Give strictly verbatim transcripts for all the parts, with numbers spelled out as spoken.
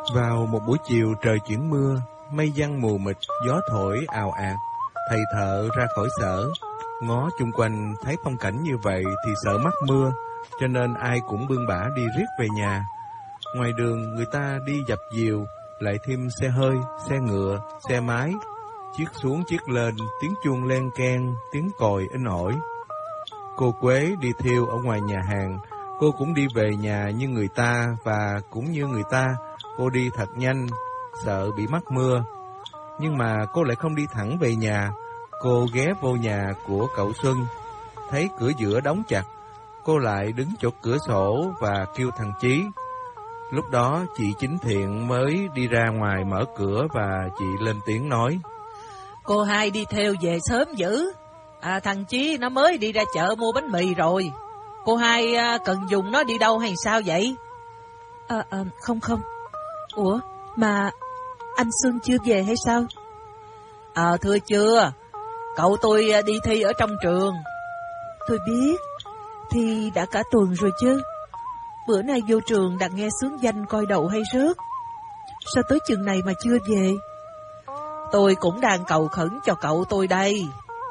Vào một buổi chiều trời chuyển mưa, mây giăng mù mịt, gió thổi ào ạt. Thầy thợ ra khỏi sở, ngó chung quanh thấy phong cảnh như vậy thì sợ mắc mưa, cho nên ai cũng bươn bả đi riết về nhà. Ngoài đường người ta đi dập dìu, lại thêm xe hơi, xe ngựa, xe máy, chiếc xuống chiếc lên, tiếng chuông len keng, tiếng còi inh ỏi. Cô Quế đi thiêu ở ngoài nhà hàng, cô cũng đi về nhà như người ta, và cũng như người ta, cô đi thật nhanh, sợ bị mắc mưa. Nhưng mà cô lại không đi thẳng về nhà, cô ghé vô nhà của cậu Xuân, thấy cửa giữa đóng chặt, cô lại đứng chỗ cửa sổ và kêu thằng Chí. Lúc đó chị Chính Thiện mới đi ra ngoài mở cửa và chị lên tiếng nói: Cô hai đi theo về sớm dữ. À, thằng Chí nó mới đi ra chợ mua bánh mì rồi. Cô hai à, cần dùng nó đi đâu hay sao vậy? À, à, không không. Ủa, mà anh Xuân chưa về hay sao? Ờ, à, thưa chưa. Cậu tôi đi thi ở trong trường. Tôi biết. Thi đã cả tuần rồi chứ. Bữa nay vô trường đặt nghe xướng danh coi đậu hay rớt. Sao tới chừng này mà chưa về? Tôi cũng đang cầu khẩn cho cậu tôi đây.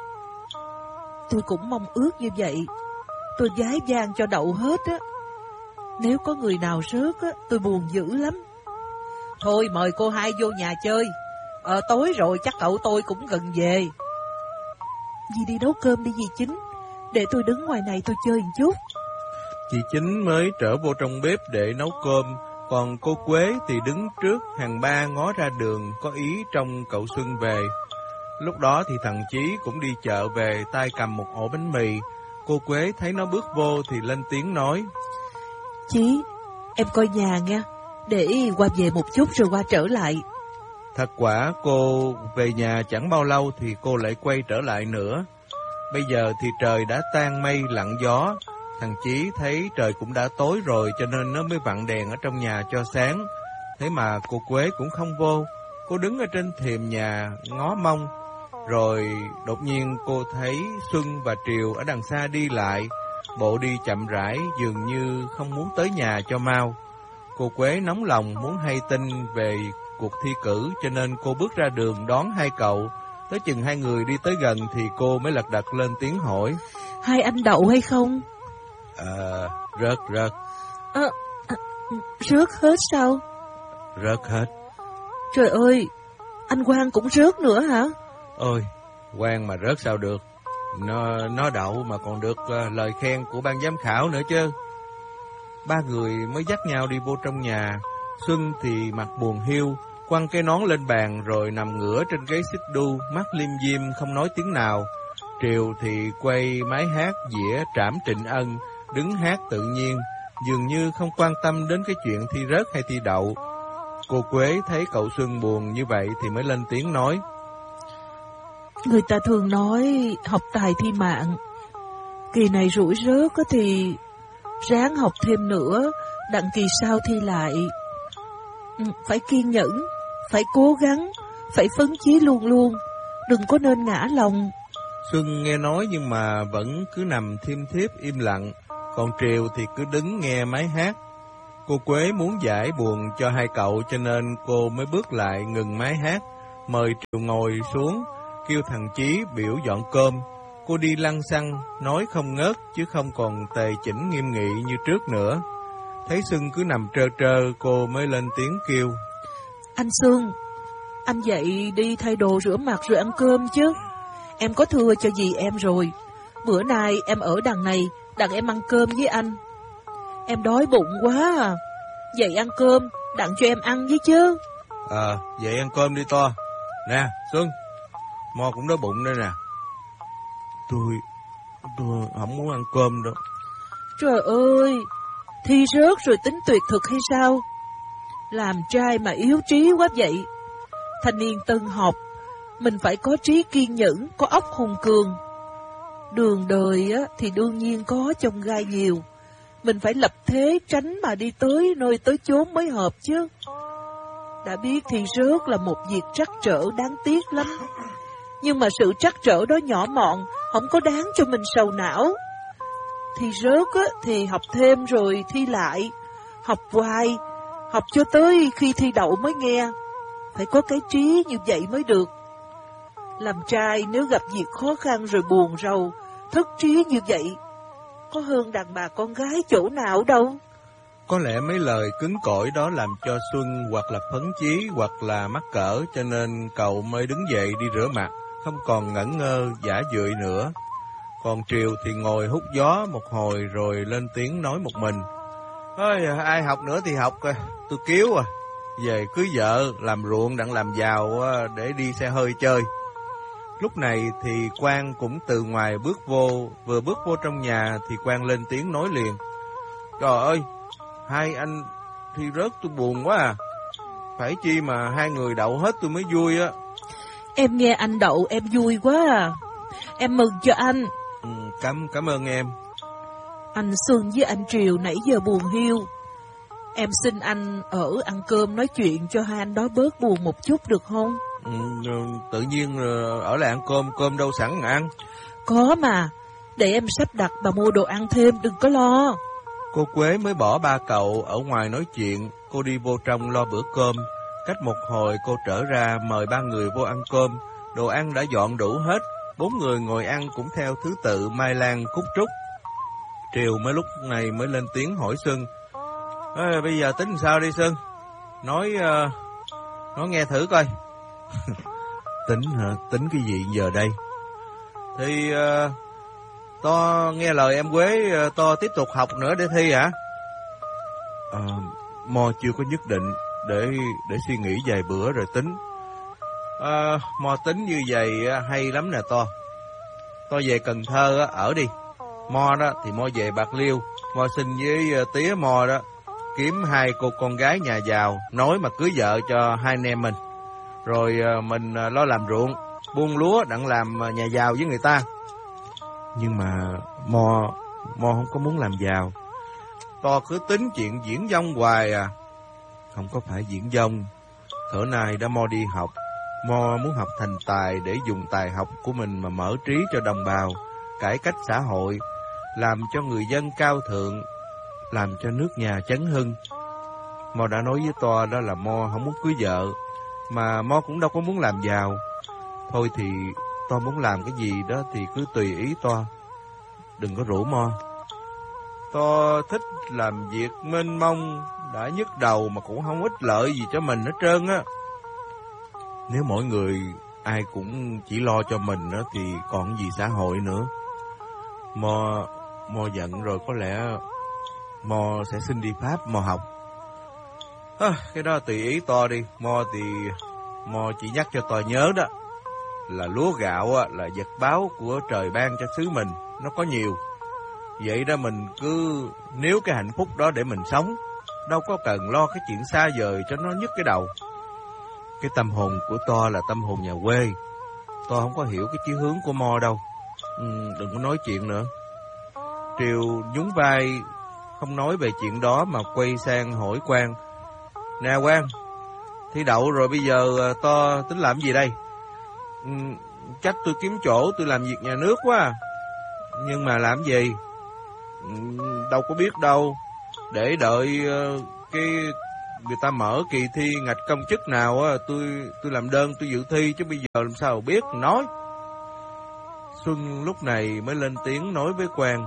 Tôi cũng mong ước như vậy. Tôi vái vang cho đậu hết á. Nếu có người nào rớt á, tôi buồn dữ lắm. Thôi mời cô hai vô nhà chơi. Ờ, tối rồi chắc cậu tôi cũng gần về. Dì đi nấu cơm đi dì Chính. Để tôi đứng ngoài này tôi chơi một chút. Chị Chính mới trở vô trong bếp để nấu cơm, còn cô Quế thì đứng trước hàng ba ngó ra đường, có ý trông cậu Xuân về. Lúc đó thì thằng Chí cũng đi chợ về, tay cầm một ổ bánh mì. Cô Quế thấy nó bước vô thì lên tiếng nói: Chí, em coi nhà nghe, để qua về một chút rồi qua trở lại. Thật quả cô về nhà chẳng bao lâu thì cô lại quay trở lại nữa. Bây giờ thì trời đã tan mây lặng gió. Thằng Chí thấy trời cũng đã tối rồi cho nên nó mới vặn đèn ở trong nhà cho sáng. Thế mà cô Quế cũng không vô. Cô đứng ở trên thềm nhà ngó mông. Rồi đột nhiên cô thấy Xuân và Triều ở đằng xa đi lại. Bộ đi chậm rãi, dường như không muốn tới nhà cho mau. Cô Quế nóng lòng muốn hay tin về cuộc thi cử, cho nên cô bước ra đường đón hai cậu. Tới chừng hai người đi tới gần thì cô mới lật đật lên tiếng hỏi: Hai anh đậu hay không? Ờ, à, rớt rớt. À, à, rớt hết sao? Rớt hết. Trời ơi, anh Quang cũng rớt nữa hả? Ôi, Quang mà rớt sao được. Nó, nó đậu mà còn được uh, lời khen của ban giám khảo nữa chứ. Ba người mới dắt nhau đi vô trong nhà. Xuân thì mặt buồn hiu, quăng cái nón lên bàn rồi nằm ngửa trên ghế xích đu, mắt liêm diêm không nói tiếng nào. Triều thì quay máy hát dĩa Trảm Trịnh Ân, đứng hát tự nhiên, dường như không quan tâm đến cái chuyện thi rớt hay thi đậu. Cô Quế thấy cậu Xuân buồn như vậy thì mới lên tiếng nói: Người ta thường nói học tài thi mạng. Kỳ này rủi rớt thì ráng học thêm nữa, đặng kỳ sau thi lại. Phải kiên nhẫn, phải cố gắng, phải phấn chí luôn luôn, đừng có nên ngã lòng. Xuân nghe nói nhưng mà vẫn cứ nằm thiêm thiếp im lặng, còn Triều thì cứ đứng nghe máy hát. Cô Quế muốn giải buồn cho hai cậu cho nên cô mới bước lại ngừng máy hát, mời Triều ngồi xuống, kêu thằng Chí biểu dọn cơm. Cô đi lăng xăng, nói không ngớt chứ không còn tề chỉnh nghiêm nghị như trước nữa. Thấy Xuân cứ nằm trơ trơ, cô mới lên tiếng kêu: Anh Xuân, anh dậy đi thay đồ rửa mặt rồi ăn cơm chứ. Em có thưa cho dì em rồi. Bữa nay em ở đằng này, đặng em ăn cơm với anh. Em đói bụng quá à. Dậy ăn cơm, đặng cho em ăn với chứ. Ờ, à, dậy ăn cơm đi to. Nè, Xuân, Mo cũng đói bụng đây nè. Tôi, tôi không muốn ăn cơm đâu. Trời ơi, thi rớt rồi tính tuyệt thực hay sao? Làm trai mà yếu trí quá vậy. Thanh niên tân học, mình phải có trí kiên nhẫn, có óc hùng cường. Đường đời á, thì đương nhiên có chông gai nhiều. Mình phải lập thế tránh mà đi tới nơi tới chốn mới hợp chứ. Đã biết thì rớt là một việc trắc trở đáng tiếc lắm. Nhưng mà sự trắc trở đó nhỏ mọn, không có đáng cho mình sầu não. Thì rớt á, thì học thêm rồi thi lại. Học hoài, học cho tới khi thi đậu mới nghe. Phải có cái trí như vậy mới được. Làm trai nếu gặp việc khó khăn rồi buồn rầu, thất trí như vậy, có hơn đàn bà con gái chỗ nào đâu. Có lẽ mấy lời cứng cỏi đó làm cho Xuân hoặc là phấn chí hoặc là mắc cỡ, cho nên cậu mới đứng dậy đi rửa mặt, không còn ngẩn ngơ giả dưỡi nữa. Còn Triều thì ngồi hút gió một hồi rồi lên tiếng nói một mình. Ôi, ai học nữa thì học, tôi kiếu à. Về cưới vợ, làm ruộng đặng làm giàu để đi xe hơi chơi. Lúc này thì Quang cũng từ ngoài bước vô, vừa bước vô trong nhà thì Quang lên tiếng nói liền. Trời ơi, hai anh thi rớt tôi buồn quá à. Phải chi mà hai người đậu hết tôi mới vui á. Em nghe anh đậu em vui quá à. Em mừng cho anh. Ừ, cảm, cảm ơn em. Anh Xuân với anh Triều nãy giờ buồn hiu. Em xin anh ở ăn cơm nói chuyện cho hai anh đó bớt buồn một chút được không? Ừ, tự nhiên ở lại ăn cơm, cơm đâu sẵn mà ăn. Có mà, để em sắp đặt bà mua đồ ăn thêm, đừng có lo. Cô Quế mới bỏ ba cậu ở ngoài nói chuyện, cô đi vô trong lo bữa cơm. Cách một hồi cô trở ra mời ba người vô ăn cơm, đồ ăn đã dọn đủ hết, bốn người ngồi ăn cũng theo thứ tự Mai Lan, Cúc Trúc. Triều mới lúc này mới lên tiếng hỏi Xuân. Ê, bây giờ tính sao đi Xuân? Nói, uh, nói nghe thử coi. Tính hả? Tính cái gì giờ đây? Thì uh, to nghe lời em Quế, uh, to tiếp tục học nữa để thi hả? Uh, Mo chưa có nhất định, để để suy nghĩ vài bữa rồi tính. Uh, Mo tính như vậy uh, hay lắm nè to. To về Cần Thơ uh, ở đi. Mo đó thì Mo về Bạc Liêu, Mo xin với uh, tía Mo đó kiếm hai cô con gái nhà giàu, nói mà cưới vợ cho hai anh em mình. Rồi uh, mình uh, lo làm ruộng, buôn lúa đặng làm uh, nhà giàu với người ta. Nhưng mà Mo Mo không có muốn làm giàu. To cứ tính chuyện diễn dông hoài à. Không có phải diễn dông. Thở nay đã Mo đi học, Mo muốn học thành tài để dùng tài học của mình mà mở trí cho đồng bào, cải cách xã hội, làm cho người dân cao thượng, làm cho nước nhà chấn hưng. Mo đã nói với To đó là Mo không muốn cưới vợ, mà Mo cũng đâu có muốn làm giàu. Thôi thì To muốn làm cái gì đó thì cứ tùy ý To, đừng có rủ Mo. To thích làm việc mênh mông, đã nhức đầu mà cũng không ích lợi gì cho mình hết trơn á. Nếu mỗi người ai cũng chỉ lo cho mình á thì còn gì xã hội nữa. Mo Mo giận rồi, có lẽ Mo sẽ xin đi Pháp Mo học. À, cái đó tùy ý To đi. Mo thì Mo chỉ nhắc cho To nhớ đó là lúa gạo á, là vật báo của trời ban cho xứ mình, nó có nhiều. Vậy đó mình cứ níu cái hạnh phúc đó để mình sống, đâu có cần lo cái chuyện xa vời cho nó nhức cái đầu. Cái tâm hồn của To là tâm hồn nhà quê. To không có hiểu cái chí hướng của Mo đâu. Ừ, đừng có nói chuyện nữa. Triều nhún vai không nói về chuyện đó mà quay sang hỏi Quang. Nè Quang, thi đậu rồi bây giờ To tính làm gì đây? Ừ, chắc tôi kiếm chỗ tôi làm việc nhà nước quá à. Nhưng mà làm gì? Ừ, đâu có biết đâu. Để đợi uh, cái người ta mở kỳ thi ngạch công chức nào á, tôi tôi làm đơn tôi dự thi, chứ bây giờ làm sao biết nói. Xuân lúc này mới lên tiếng nói với Quang.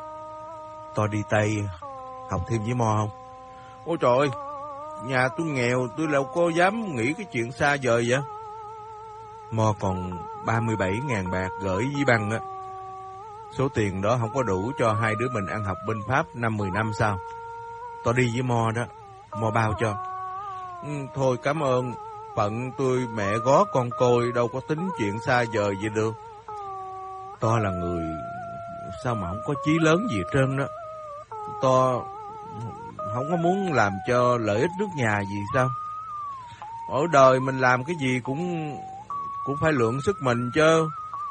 To đi Tây học thêm với Mo không? Ôi trời ơi, nhà tôi nghèo, tôi đâu có dám nghĩ cái chuyện xa vời vậy. Mo còn ba mươi bảy ngàn bạc gửi với băng á. Số tiền đó không có đủ cho hai đứa mình ăn học bên Pháp năm mười năm sao? To đi với Mo đó, Mo bao cho. Ừ, thôi cảm ơn, phận tôi mẹ gó con côi, đâu có tính chuyện xa vời vậy được. To là người sao mà không có chí lớn gì hết trơn đó. To không có muốn làm cho lợi ích nước nhà gì sao? Ở đời mình làm cái gì cũng cũng phải lượng sức mình chứ.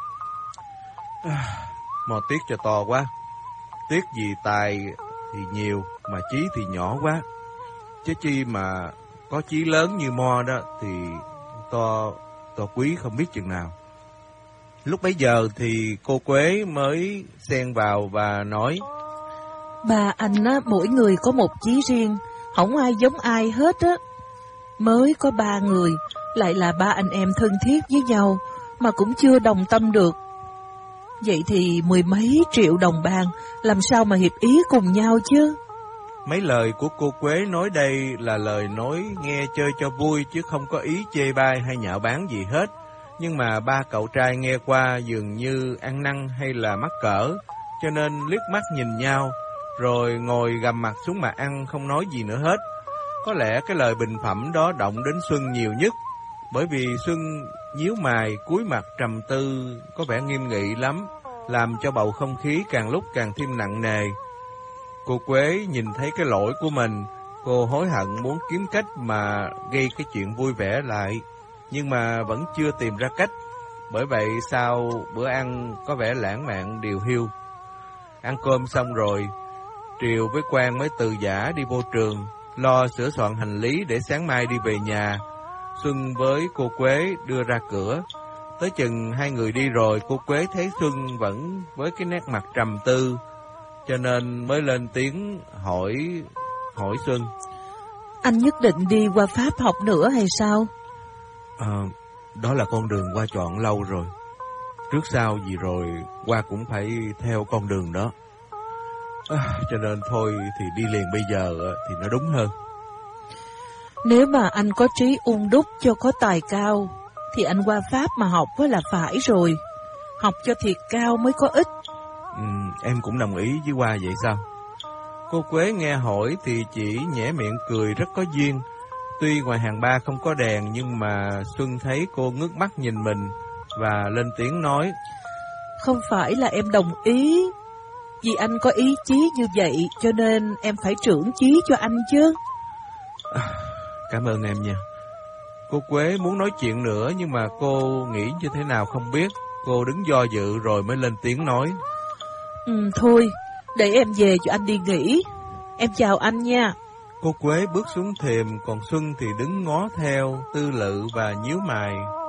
Mo tiếc cho To quá. Tiếc gì tài thì nhiều mà chí thì nhỏ quá. Chứ chi mà có chí lớn như Mo đó thì To To quý không biết chừng nào. Lúc bấy giờ thì cô Quế mới xen vào và nói. Ba anh á, mỗi người có một chí riêng, Không ai giống ai hết á. Mới có ba người, lại là ba anh em thân thiết với nhau, mà cũng chưa đồng tâm được. Vậy thì mười mấy triệu đồng bạc làm sao mà hiệp ý cùng nhau chứ? Mấy lời của cô Quế nói đây là lời nói nghe chơi cho vui, chứ không có ý chê bai hay nhạo báng gì hết. Nhưng mà ba cậu trai nghe qua dường như ăn năn hay là mắc cỡ, cho nên liếc mắt nhìn nhau, rồi ngồi gằm mặt xuống mà ăn, không nói gì nữa hết. Có lẽ cái lời bình phẩm đó động đến Xuân nhiều nhất, bởi vì Xuân nhíu mày, cúi mặt trầm tư, có vẻ nghiêm nghị lắm, làm cho bầu không khí càng lúc càng thêm nặng nề. Cô Quế nhìn thấy cái lỗi của mình, cô hối hận muốn kiếm cách mà gây cái chuyện vui vẻ lại, nhưng mà vẫn chưa tìm ra cách. Bởi vậy sau bữa ăn có vẻ lãng mạn điều hiu. Ăn cơm xong rồi, Triều với Quang mới từ giã đi vô trường, lo sửa soạn hành lý để sáng mai đi về nhà. Xuân với cô Quế đưa ra cửa. Tới chừng hai người đi rồi, cô Quế thấy Xuân vẫn với cái nét mặt trầm tư, cho nên mới lên tiếng hỏi hỏi Xuân. Anh nhất định đi qua Pháp học nữa hay sao? À, đó là con đường qua chọn lâu rồi. Trước sau gì rồi, qua cũng phải theo con đường đó. À, cho nên thôi thì đi liền bây giờ thì nó đúng hơn. Nếu mà anh có trí ung đúc cho có tài cao, thì anh qua Pháp mà học là phải rồi. Học cho thiệt cao mới có ích. Ừ, em cũng đồng ý với Hoa vậy sao? Cô Quế nghe hỏi thì chỉ nhẽ miệng cười rất có duyên. Tuy ngoài hàng ba không có đèn, nhưng mà Xuân thấy cô ngước mắt nhìn mình và lên tiếng nói. Không phải là em đồng ý, vì anh có ý chí như vậy cho nên em phải trưởng chí cho anh chứ. À, cảm ơn em nha. Cô Quế muốn nói chuyện nữa, nhưng mà cô nghĩ như thế nào không biết. Cô đứng do dự rồi mới lên tiếng nói. Ừ, thôi, để em về cho anh đi nghỉ. Em chào anh nha. Cô Quế bước xuống thềm, còn Xuân thì đứng ngó theo, tư lự và nhíu mày.